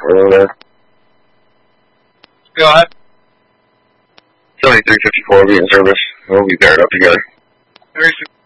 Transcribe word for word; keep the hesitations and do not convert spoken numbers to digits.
Hello there. Go ahead. seventy-three fifty-four, be in service. We'll be paired up together. thirty-six